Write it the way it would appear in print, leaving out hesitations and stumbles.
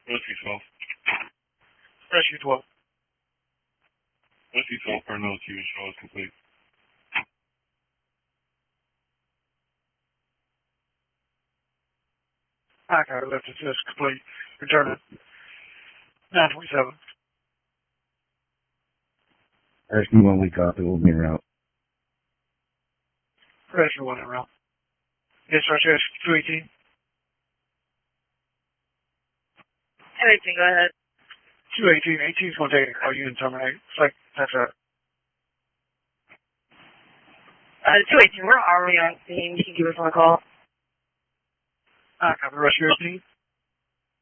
Rescue 12. Rescue 12. Rescue 12, Parnell to you, show is complete. Okay, lift assist complete. Return it. 927. Rescue 1, we copy. We'll be en route. Rescue 1 en route. Dispatch Rescue 218. 218, go ahead. 218. 18's going to take a call you and terminate. It's like, that's it. 218, we're already on scene. You can give us one call. Okay, the rest of your team.